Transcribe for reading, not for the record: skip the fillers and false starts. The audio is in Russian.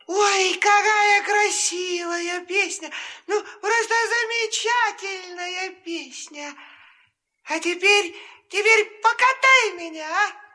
Ой, какая красивая песня. Ну, просто замечательная песня. А теперь покатай меня, а?